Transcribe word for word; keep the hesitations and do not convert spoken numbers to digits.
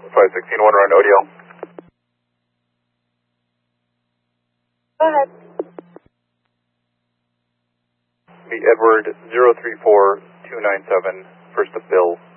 five sixteen one run O D L. Go ahead. Be Edward zero three four two nine seven, first of Bill.